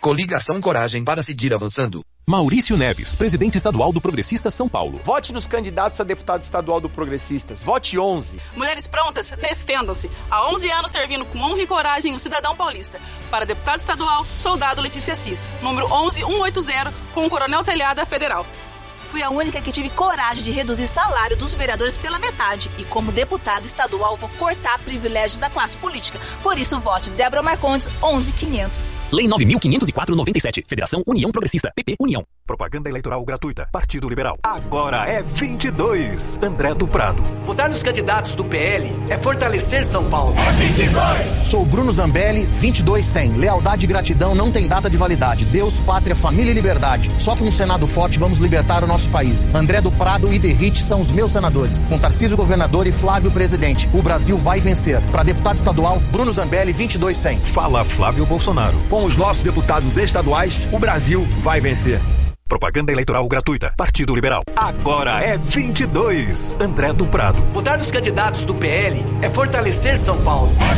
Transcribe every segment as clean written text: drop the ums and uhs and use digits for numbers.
Coligação Coragem para seguir avançando. Maurício Neves, presidente estadual do Progressistas São Paulo. Vote nos candidatos a deputado estadual do Progressistas. Vote 11. Mulheres prontas, defendam-se. Há 11 anos servindo com honra e coragem o cidadão paulista. Para deputado estadual, soldado Letícia Assis. Número 11180, com o Coronel Telhada Federal. Fui a única que tive coragem de reduzir salário dos vereadores pela metade. E como deputada estadual, vou cortar privilégios da classe política. Por isso, vote Débora Marcondes, 11500. Lei 9.504/97. Federação União Progressista. PP União. Propaganda eleitoral gratuita. Partido Liberal. Agora é 22. André do Prado. Votar nos candidatos do PL é fortalecer São Paulo. É 22. Sou Bruno Zambelli, 22-100. Lealdade e gratidão não tem data de validade. Deus, pátria, família e liberdade. Só com um Senado forte vamos libertar o nosso país. André do Prado e Derrite são os meus senadores. Com Tarcísio governador e Flávio presidente. O Brasil vai vencer. Para deputado estadual, Bruno Zambelli, 22-100. Fala Flávio Bolsonaro. Com os nossos deputados estaduais, o Brasil vai vencer. Propaganda eleitoral gratuita. Partido Liberal. Agora é 22. André do Prado. Votar nos candidatos do PL é fortalecer São Paulo. É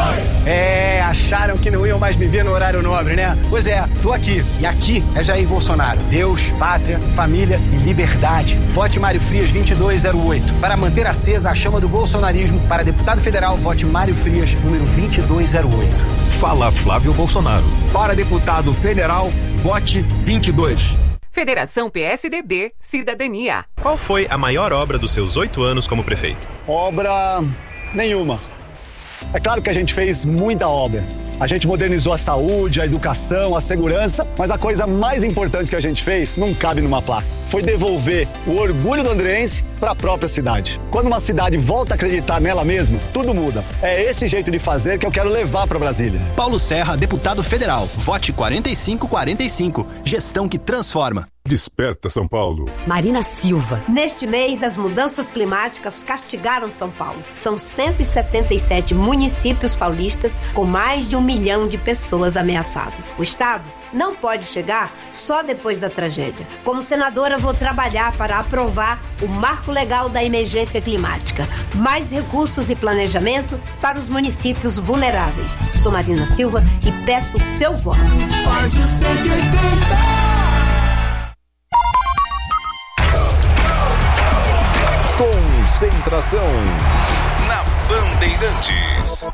22. Acharam que não iam mais me ver no horário nobre, né? Pois é, tô aqui. E aqui é Jair Bolsonaro. Deus, pátria, família e liberdade. Vote Mário Frias 2208. Para manter acesa a chama do bolsonarismo, para deputado federal, vote Mário Frias, número 2208. Fala Flávio Bolsonaro. Para deputado federal, vote 22. Federação PSDB Cidadania. Qual foi a maior obra dos seus 8 anos como prefeito? Obra nenhuma. É claro que a gente fez muita obra. A gente modernizou a saúde, a educação, a segurança, mas a coisa mais importante que a gente fez não cabe numa placa. Foi devolver o orgulho do andreense para a própria cidade. Quando uma cidade volta a acreditar nela mesma, tudo muda. É esse jeito de fazer que eu quero levar para Brasília. Paulo Serra, deputado federal. Vote 4545. Gestão que transforma. Desperta São Paulo. Marina Silva. Neste mês, as mudanças climáticas castigaram São Paulo. São 177 municípios paulistas com mais de 1 milhão de pessoas ameaçadas. O Estado não pode chegar só depois da tragédia. Como senadora, vou trabalhar para aprovar o Marco Legal da Emergência Climática. Mais recursos e planejamento para os municípios vulneráveis. Sou Marina Silva e peço o seu voto. Faz o 180. Concentração na Bandeirantes.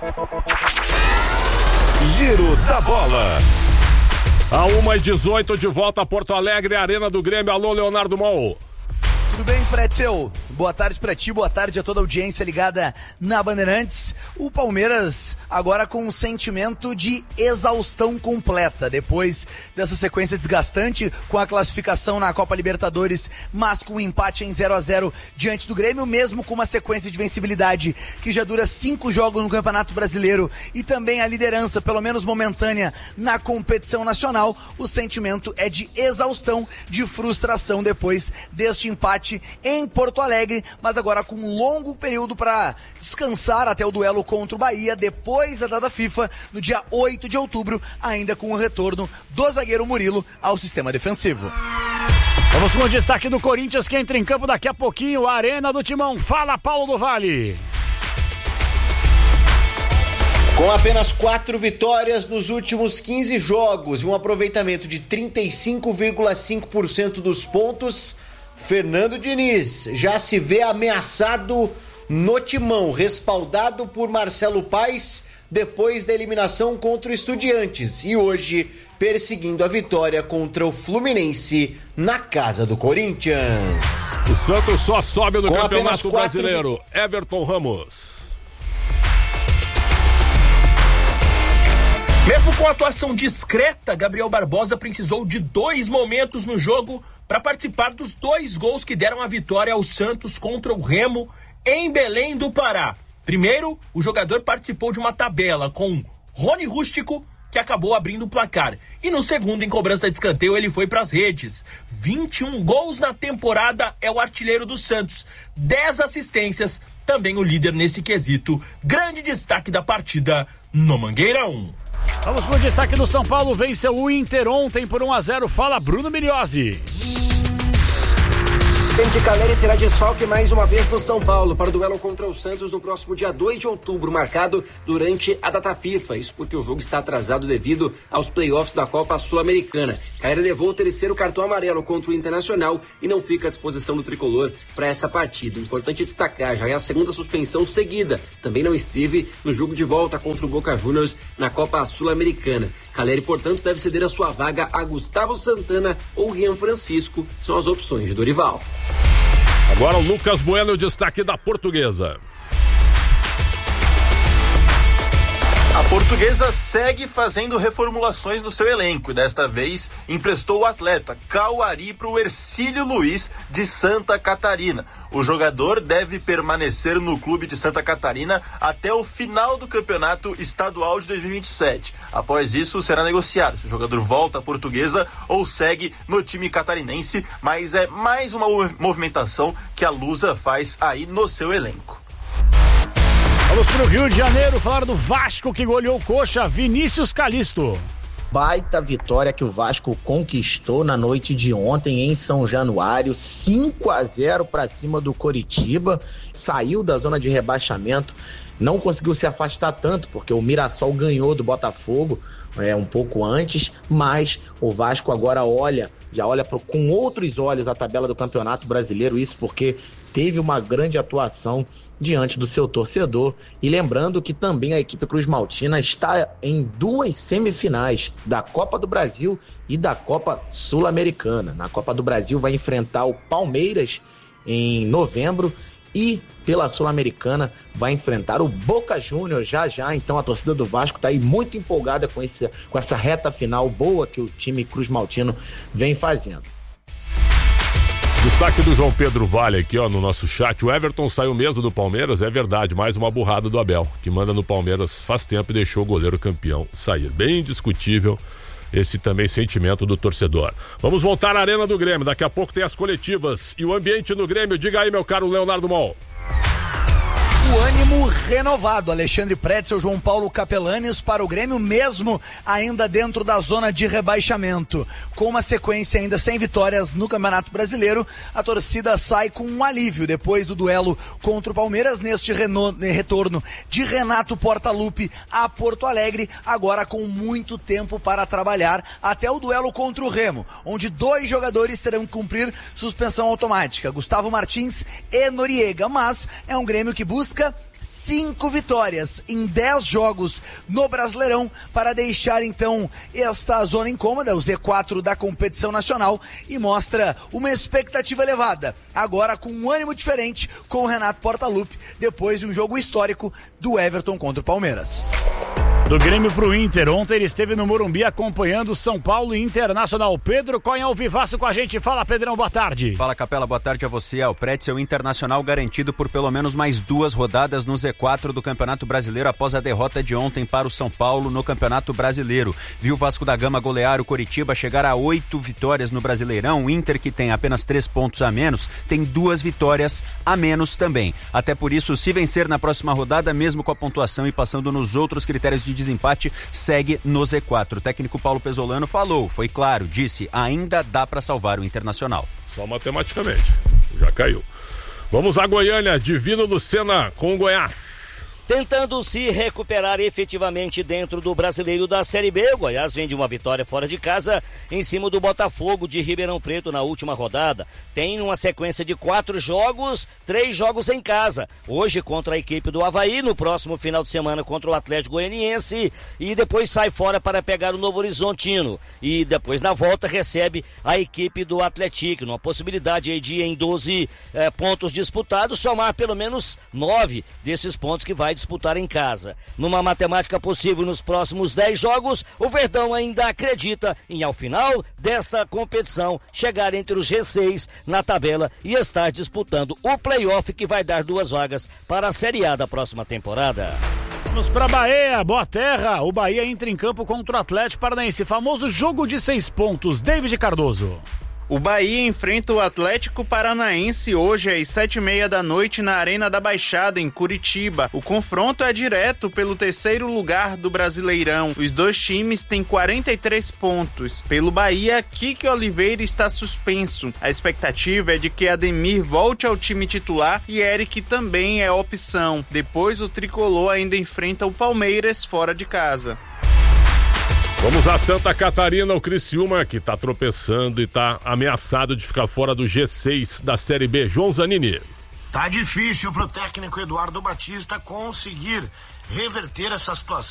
Giro da Bola. A 1h18 de volta a Porto Alegre, Arena do Grêmio. Alô, Leonardo Mol. Tudo bem, Pretzel? Boa tarde pra ti, boa tarde a toda a audiência ligada na Bandeirantes. O Palmeiras agora com um sentimento de exaustão completa, depois dessa sequência desgastante com a classificação na Copa Libertadores, mas com um empate em 0-0 diante do Grêmio, mesmo com uma sequência de vencibilidade que já dura 5 jogos no Campeonato Brasileiro e também a liderança, pelo menos momentânea, na competição nacional. O sentimento é de exaustão, de frustração depois deste empate em Porto Alegre, mas agora com um longo período para descansar até o duelo contra o Bahia, depois da data FIFA, no dia 8 de outubro, ainda com o retorno do zagueiro Murilo ao sistema defensivo. Vamos com o destaque do Corinthians, que entra em campo daqui a pouquinho, a Arena do Timão. Fala, Paulo do Vale. Com apenas 4 vitórias nos últimos 15 jogos e um aproveitamento de 35,5% dos pontos, Fernando Diniz já se vê ameaçado no Timão, respaldado por Marcelo Paes depois da eliminação contra o Estudiantes e hoje perseguindo a vitória contra o Fluminense na casa do Corinthians. O Santos só sobe no Campeonato Brasileiro. Everton Ramos. Mesmo com a atuação discreta, Gabriel Barbosa precisou de 2 momentos no jogo para participar dos 2 gols que deram a vitória ao Santos contra o Remo em Belém do Pará. Primeiro, o jogador participou de uma tabela com Rony Rústico, que acabou abrindo o placar. E no segundo, em cobrança de escanteio, ele foi para as redes. 21 gols na temporada, é o artilheiro do Santos. 10 assistências, também o líder nesse quesito. Grande destaque da partida no Mangueirão. Vamos com o destaque do São Paulo, venceu o Inter ontem por 1-0, fala Bruno Migliozzi. Dente Caleri será desfalque mais uma vez do São Paulo para o duelo contra o Santos no próximo dia 2 de outubro, marcado durante a data FIFA. Isso porque o jogo está atrasado devido aos playoffs da Copa Sul-Americana. Caleri levou o terceiro cartão amarelo contra o Internacional e não fica à disposição do tricolor para essa partida. Importante destacar, já é a segunda suspensão seguida. Também não esteve no jogo de volta contra o Boca Juniors na Copa Sul-Americana. Caleri, portanto, deve ceder a sua vaga a Gustavo Santana ou Rian Francisco, são as opções de Dorival. Agora o Lucas Bueno, o destaque da Portuguesa. A Portuguesa segue fazendo reformulações no seu elenco e desta vez emprestou o atleta Cauari para o Hercílio Luiz de Santa Catarina. O jogador deve permanecer no clube de Santa Catarina até o final do campeonato estadual de 2027. Após isso, será negociado se o jogador volta à Portuguesa ou segue no time catarinense, mas é mais uma movimentação que a Lusa faz aí no seu elenco. Vamos pro Rio de Janeiro falar do Vasco que goleou o Coxa, Vinícius Calisto. Baita vitória que o Vasco conquistou na noite de ontem em São Januário, 5-0 para cima do Coritiba, saiu da zona de rebaixamento, não conseguiu se afastar tanto porque o Mirassol ganhou do Botafogo um pouco antes, mas o Vasco agora já olha com outros olhos a tabela do Campeonato Brasileiro, isso porque teve uma grande atuação diante do seu torcedor. E lembrando que também a equipe Cruz Maltina está em 2 semifinais da Copa do Brasil e da Copa Sul-Americana. Na Copa do Brasil vai enfrentar o Palmeiras em novembro e pela Sul-Americana vai enfrentar o Boca Juniors já. Então a torcida do Vasco está aí muito empolgada com essa reta final boa que o time Cruz Maltino vem fazendo. Destaque do João Pedro Vale aqui, no nosso chat. O Everton saiu mesmo do Palmeiras, é verdade, mais uma burrada do Abel, que manda no Palmeiras faz tempo e deixou o goleiro campeão sair. Bem discutível esse também sentimento do torcedor. Vamos voltar à Arena do Grêmio, daqui a pouco tem as coletivas e o ambiente no Grêmio. Diga aí, meu caro Leonardo Mol. O ânimo renovado, Alexandre Pretzel, João Paulo Capelanes para o Grêmio, mesmo ainda dentro da zona de rebaixamento. Com uma sequência ainda sem vitórias no Campeonato Brasileiro, a torcida sai com um alívio depois do duelo contra o Palmeiras, neste retorno de Renato Portaluppi a Porto Alegre, agora com muito tempo para trabalhar até o duelo contra o Remo, onde 2 jogadores terão que cumprir suspensão automática, Gustavo Martins e Noriega, mas é um Grêmio que busca 5 vitórias em 10 jogos no Brasileirão para deixar então esta zona incômoda, o Z4 da competição nacional, e mostra uma expectativa elevada, agora com um ânimo diferente com o Renato Portaluppi, depois de um jogo histórico do Everton contra o Palmeiras. Do Grêmio pro Inter, ontem ele esteve no Morumbi acompanhando São Paulo e Internacional. Pedro Cohen ao vivaço com a gente. Fala, Pedrão, boa tarde. Fala, Capela, boa tarde a você, ao Pretzel. Internacional garantido por pelo menos mais 2 rodadas no Z4 do Campeonato Brasileiro após a derrota de ontem para o São Paulo no Campeonato Brasileiro. Viu o Vasco da Gama golear o Coritiba, chegar a 8 vitórias no Brasileirão. O Inter, que tem apenas 3 pontos a menos, tem 2 vitórias a menos também. Até por isso, se vencer na próxima rodada, mesmo com a pontuação e passando nos outros critérios de desempate, segue no Z4. O técnico Paulo Pesolano falou, foi claro, disse, ainda dá para salvar o Internacional. Só matematicamente, já caiu. Vamos a Goiânia, Divino Lucena com o Goiás. Tentando se recuperar efetivamente dentro do Brasileiro da Série B, o Goiás vem de uma vitória fora de casa em cima do Botafogo de Ribeirão Preto na última rodada. Tem uma sequência de 4 jogos, 3 jogos em casa. Hoje contra a equipe do Avaí, no próximo final de semana contra o Atlético Goianiense e depois sai fora para pegar o Novo Horizontino. E depois na volta recebe a equipe do Atlético, numa possibilidade de em 12 pontos disputados, somar pelo menos 9 desses pontos que vai disputar em casa. Numa matemática possível nos próximos 10 jogos, o Verdão ainda acredita em, ao final desta competição, chegar entre os G6 na tabela e estar disputando o play-off que vai dar 2 vagas para a Série A da próxima temporada. Vamos para Bahia, boa terra. O Bahia entra em campo contra o Atlético Paranaense. Famoso jogo de 6 pontos. David Cardoso. O Bahia enfrenta o Atlético Paranaense hoje às 7h30 da noite na Arena da Baixada, em Curitiba. O confronto é direto pelo 3º lugar do Brasileirão. Os dois times têm 43 pontos. Pelo Bahia, Kike Oliveira está suspenso. A expectativa é de que Ademir volte ao time titular e Eric também é opção. Depois, o tricolor ainda enfrenta o Palmeiras fora de casa. Vamos a Santa Catarina, o Criciúma, que tá tropeçando e tá ameaçado de ficar fora do G6 da Série B. João Zanini. Tá difícil pro técnico Eduardo Batista conseguir reverter essa situação.